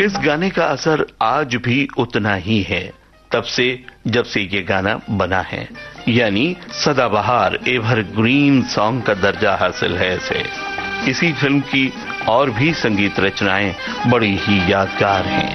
इस गाने का असर आज भी उतना ही है तब से जब से ये गाना बना है, यानी सदाबहार एवरग्रीन सॉन्ग का दर्जा हासिल है इसे। इसी फिल्म की और भी संगीत रचनाएं बड़ी ही यादगार हैं।